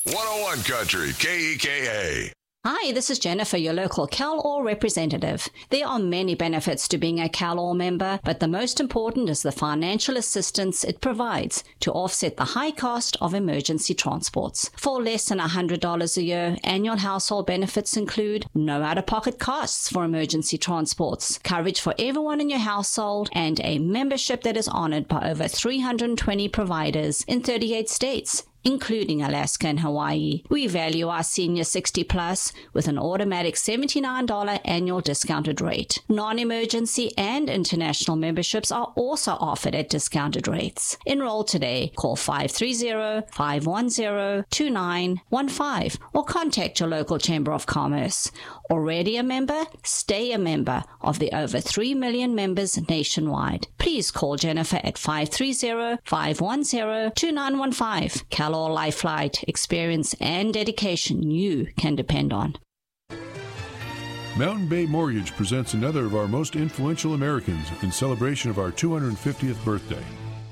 101 Country, KEKA. Hi, this is Jennifer, your local CalOR representative. There are many benefits to being a CalOR member, but the most important is the financial assistance it provides to offset the high cost of emergency transports. For less than $100 a year, annual household benefits include no out-of-pocket costs for emergency transports, coverage for everyone in your household, and a membership that is honored by over 320 providers in 38 states, including Alaska and Hawaii. We value our senior 60 plus with an automatic $79 annual discounted rate. Non-emergency and international memberships are also offered at discounted rates. Enroll today. Call 530-510-2915 or contact your local Chamber of Commerce. Already a member? Stay a member of the over 3 million members nationwide. Please call Jennifer at 530-510-2915. CalOR Life Flight, experience and dedication you can depend on. Mountain Bay Mortgage presents another of our most influential Americans in celebration of our 250th birthday.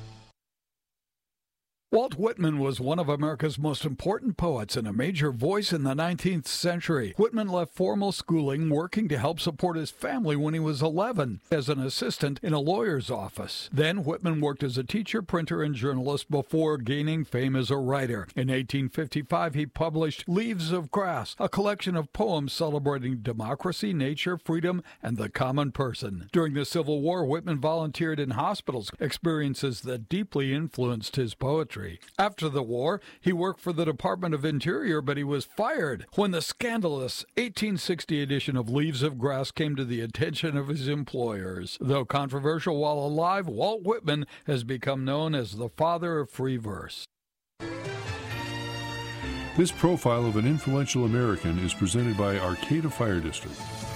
Walt Whitman was one of America's most important poets and a major voice in the 19th century. Whitman left formal schooling working to help support his family when he was 11 as an assistant in a lawyer's office. Then Whitman worked as a teacher, printer, and journalist before gaining fame as a writer. In 1855, he published Leaves of Grass, a collection of poems celebrating democracy, nature, freedom, and the common person. During the Civil War, Whitman volunteered in hospitals, experiences that deeply influenced his poetry. After the war, he worked for the Department of Interior, but he was fired when the scandalous 1860 edition of Leaves of Grass came to the attention of his employers. Though controversial while alive, Walt Whitman has become known as the father of free verse. This profile of an influential American is presented by Arcata Fire District.